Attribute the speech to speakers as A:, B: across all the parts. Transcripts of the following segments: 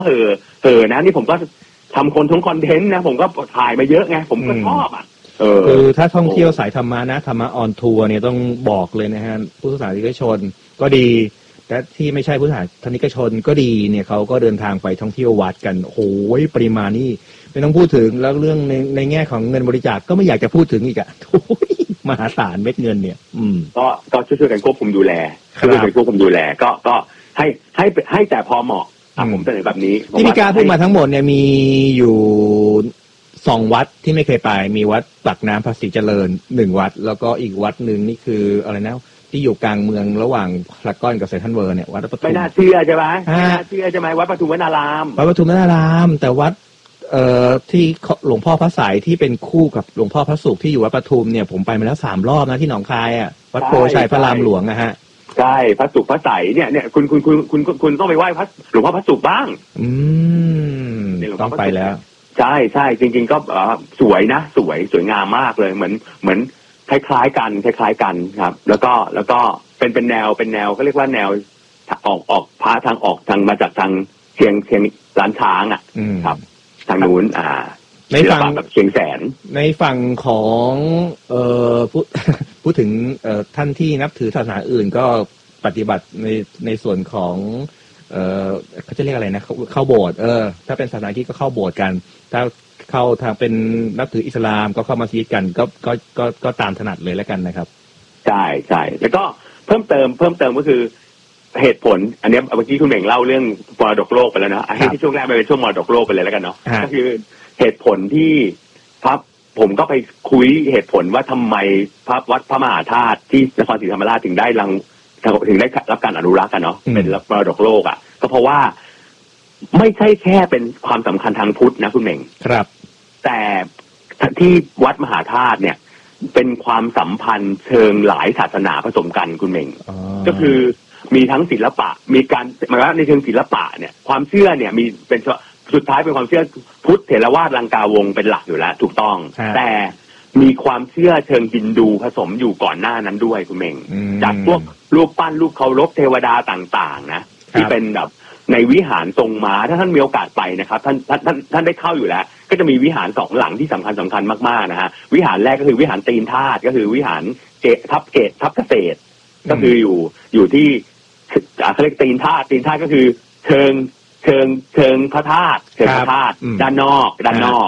A: นะนี่ผมก็ทำคอนเทนต์นะผมก็ถ่ายมาเยอะไงผมก็ชอบอ่ะ
B: คือถ้าท่องเที่ยวสายธรรมะนะธรรมะออนทัวร์เนี่ยต้องบอกเลยนะฮะผู้สาธารนิกชนก็ดีและที่ไม่ใช่ผู้สาธารนิกชนก็ดีเนี่ยเขาก็เดินทางไปท่องเที่ยววัดกันโอ้ยปริมาณนี่ไม่ต้องพูดถึงแล้วเรื่องในแง่ของเงินบริจาคก็ไม่อยากจะพูดถึงอีกอะโอ้ยมหาศาลเม็ดเงินเนี่ย
A: ก็ช่วยกันควบคุมดูแลช่วยกันควบคุมดูแลก็ให้แต่พอเหมาะผมเสนอแบบนี้
B: ที่พี่กาพูดมาทั้งหมดเนี่ยมีอยู่2 วัดที่ไม่เคยไปมีวัดปากน้ำภาษีเจริญ1 วัดแล้วก็อีกวัดนึงนี่คืออะไรนะที่อยู่กลางเมืองระหว่างพระก้อนกับเซนทรัลเวิลด์เนี่ยวัดปทุม
A: ไม่น่าเชื่อใช่ไหมไม่น่าเชื่อใช่ไหมวัดปทุมวนาราม
B: วัดปทุมวนารามแต่วัดที่หลวงพ่อพระสายที่เป็นคู่กับหลวงพ่อพระสุขที่อยู่วัดปทุมเนี่ยผมไปมาแล้ว3 รอบนะที่หนองคายอ่ะวัดโพชัยพระรามหลวงนะฮะ
A: ใช่พระสุขพระใสเนี่ยคุณต้องไปไหว้พระหลวงพ่อพระสุขบ้าง
B: ต้องไปแล้ว
A: ใช่จริงๆก็สวยนะสวยงามมากเลยเหมือนคล้ายๆกันครับแล้วก็เป็นแนวเขาเรียกว่าแนวออกพระทางออกทางมาจากทางเชียงล้านช้างอ่ะครับทางนู้นในฝั่งแบบเชียงแสน
B: ในฝั่งของพูดถึงท่านที่นับถือศาสนาอื่นก็ปฏิบัติในส่วนของเขาจะเรียกอะไรนะเข้าโบสถ์ถ้าเป็นศาสนาที่ก็เข้าโบสถ์กันถ้าเข้าทางเป็นนับถืออิสลามก็เข้ามัสยิดกันก็ตามถนัดเลยแล้วกันนะครับ
A: ใช่แล้วก็เพิ่มเติมก็คือเหตุผลอันนี้เมื่อกี้คุณเหม่งเล่าเรื่องมรดกโลกไปแล้วนะให้ที่ช่วงแรกไปเป็นช่วงมรดกโลกไปเลยแล้วกันเนาะก็คือเหตุผลที่ผมก็ไปคุยเหตุผลว่าทำไมวัดพระมหาธาตุที่นครศรีธรรมราชถึงได้รับการอนุรักษ์กันเนาะเป็นมรดกโลกอ่ะก็เพราะว่าไม่ใช่แค่เป็นความสำคัญทางพุทธนะคุณเหม่ง
B: ครับ
A: แต่ที่วัดมหาธาตุเนี่ยเป็นความสัมพันธ์เชิงหลายศาสนาผสมกันคุณเหม่งก็คือมีทั้งศิลปะมีการหมายว่าในเชิงศิลปะเนี่ยความเชื่อเนี่ยมีเป็นสุดท้ายเป็นความเชื่อพุทธเถรวาทลังกาวงเป็นหลักอยู่แล้วถูกต้องแต่มีความเชื่อเชิงฮินดูผสมอยู่ก่อนหน้านั้นด้วยคุณเหม่งจากพวกรูปปั้นรูปเคารพเทวดาต่างๆนะที่เป็นแบบในวิหารทรงม้าถ้าท่านมีโอกาสไปนะครับท่านได้เข้าอยู่แล้วก็จะมีวิหาร2 หลังที่สำคัญมากๆนะฮะวิหารแรกก็คือวิหารตีนธาตุก็คือวิหารทับเกษตรก็คืออยู่ที่เขาเรียกตีนธาตุก็คือเชิงพระธาตุด้านนอกนะด้านนอก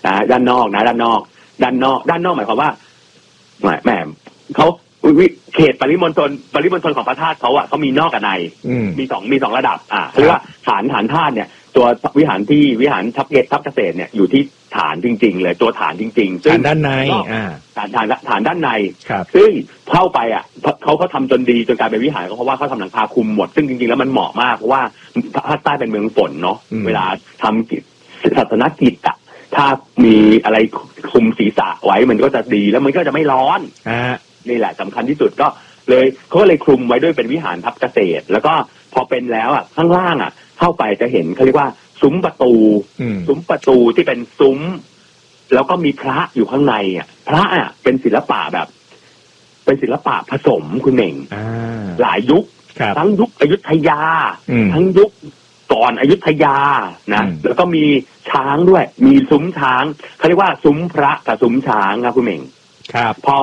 A: หมายความว่าแหมเขาเขตปริมณฑลของพระธาตุเขามีนอกกับในมี2ระดับเรียกว่าฐานธาตุเนี่ยตัววิหารทับเกษตรเนี่ยอยู่ที่ฐานจริงๆเลยตัวฐานจริงๆ
B: ซึ่งด้านใน
A: ฐานด้านในซึ่งเข้าไปเขาทำจนดีจนกลายเป็นวิหารเพราะว่าเขาทำหลังคาคุมหมดซึ่งจริงๆแล้วมันเหมาะมากเพราะว่าภาคใต้เป็นเมืองฝนเนาะเวลาทำกิจศาสนกิจถ้ามีอะไรคุมศีรษะไว้มันก็จะดีแล้วมันก็จะไม่ร้อนนี่แหละสำคัญที่สุดก็เลยเขาเลยคลุมไว้ด้วยเป็นวิหารทับเกษตรแล้วก็พอเป็นแล้วข้างล่างเข้าไปจะเห็นเขาเรียกว่าซุ้มประตูที่เป็นซุ้มแล้วก็มีพระอยู่ข้างในพระเป็นศิลปะแบบเป็นศิลปะผสมคุณเหม่งหลายยุคทั้งยุคอยุธยาทั้งยุคก่อนอยุธยานะแล้วก็มีช้างด้วยมีซุ้มช้างเขาเรียกว่าซุ้มพระกับซุ้มช้างนะคุณเหม่ง
B: ครับ
A: พอ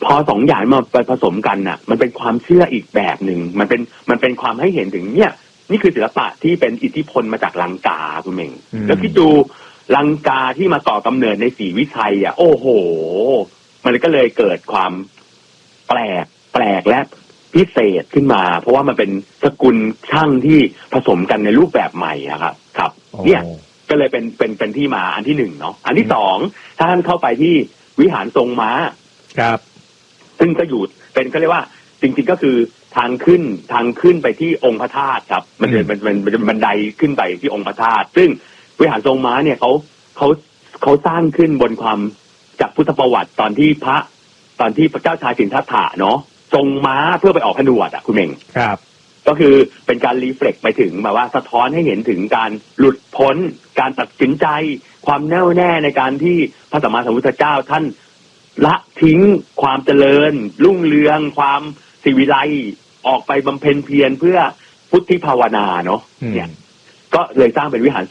A: 2 อย่างมาผสมกันมันเป็นความเชื่ออีกแบบหนึ่งมันเป็นความให้เห็นถึงเนี่ยนี่คือศิลปะที่เป็นอิทธิพลมาจากลังกาคุณเหม่งแล้วคิดดูลังกาที่มาก่อกำเนิดในศรีวิชัยโอ้โหมันก็เลยเกิดความแปลกและพิเศษขึ้นมาเพราะว่ามันเป็นสกุลช่างที่ผสมกันในรูปแบบใหม่ครับเนี่ยก็เลยเป็นที่มาอันที่1เนาะอันที่2ถ้าท่านเข้าไปที่วิหารทรงม้า
B: ครับ
A: ซึ่งก็อยู่เป็นเขาเรียกว่าจริงๆก็คือทางขึ้นไปที่องค์พระธาตุครับมันจะเป็นบันไดขึ้นไปที่องค์พระธาตุซึ่งวิหารทรงม้าเนี่ยเขาสร้างขึ้นบนความจากพุทธประวัติตอนที่พระเจ้าชายสิทธัตถะเนาะทรงม้าเพื่อไปออกผนวดคุณเม่ง
B: ครับ
A: ก็คือเป็นการรีเฟล็กไปถึงแบบว่าสะท้อนให้เห็นถึงการหลุดพ้นการตัดสินใจความแน่วแน่ในการที่พระสัมมาสัมพุทธเจ้าท่านละทิ้งความเจริญรุ่งเรืองความศิวิไลออกไปบำเพ็ญเพียรเพื่อพุทธิภาวนาเนาะเนี่ยก็เลยสร้างเป็นวิหาร